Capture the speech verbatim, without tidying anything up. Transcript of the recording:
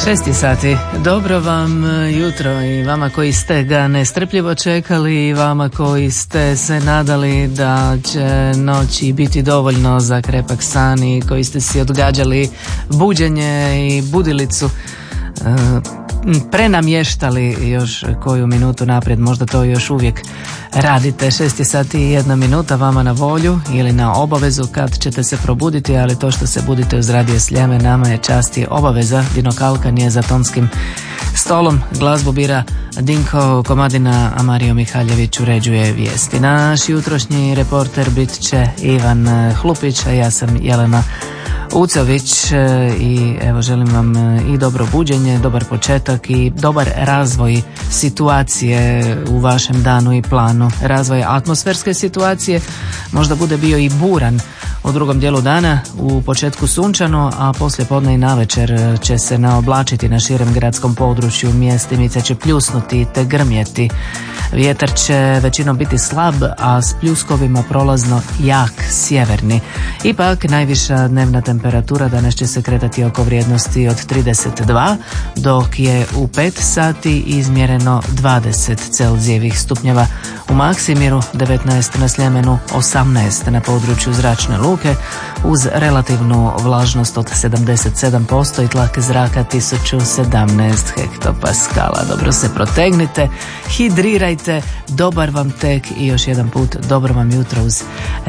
Šesti sati. Dobro vam jutro i vama koji ste ga nestrpljivo čekali i vama koji ste se nadali da će noći biti dovoljno za krepak san i koji ste si odgađali buđenje i budilicu, prenamještali još koju minutu naprijed, možda to još uvijek radite. Šesti sati i jedna minuta vama na volju ili na obavezu kad ćete se probuditi, ali to što se budite uz Radio Sljeme nama je čast i obaveza. Dino Kalkan je za tonskim stolom, glazbu bira Dinko Komadina, a Mario Mihaljević uređuje vijesti. Naš jutrošnji reporter bit će Ivan Hlupić, a ja sam Jelena Ucović i evo želim vam i dobro buđenje, dobar početak i dobar razvoj situacije u vašem danu i planu. Razvoj atmosferske situacije, možda bude bio i buran u drugom dijelu dana, u početku sunčano, a poslije podne i navečer će se naoblačiti na širem gradskom području, mjestimice će pljusnuti te grmjeti. Vjetar će većinom biti slab, a s pljuskovima prolazno jak sjeverni. Ipak najviša dnevna temperatura danas će se kretati oko vrijednosti od trideset dva, dok je u pet sati izmjereno dvadeset Celzijevih stupnjeva. U Maksimiru devetnaest na Sljemenu, osamnaest na području Zračne luke, uz relativnu vlažnost od sedamdeset sedam posto i tlak zraka tisuću sedamnaest hektopaskala. Dobro se protegnite, hidrirajte, dobar vam tek i još jedan put dobro vam jutro uz